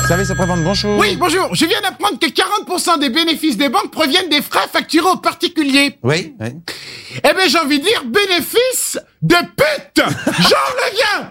Service après-vente, bonjour. Oui, bonjour. Je viens d'apprendre que 40% des bénéfices des banques proviennent des frais facturés aux particuliers. Oui, oui. Eh ben, j'ai envie de dire bénéfices de pute. J'en reviens.